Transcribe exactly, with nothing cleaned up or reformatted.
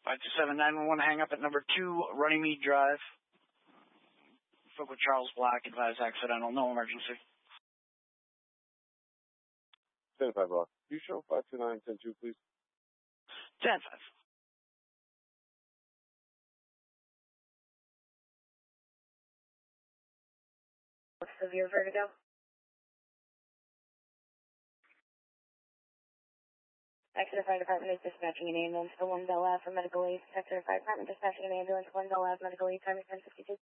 five two seven nine one one, hang up at number two, Runnymede Drive. Spoke with Charles Black, advised accidental, no emergency. ten five block. Can you show five two nine ten two, please? ten five. Severe vertigo. Exeter Fire Department is dispatching an ambulance to one Bell Ave for medical aid. Exeter Fire Department dispatching an ambulance to one Bell Ave medical aid. Time is ten fifty-two.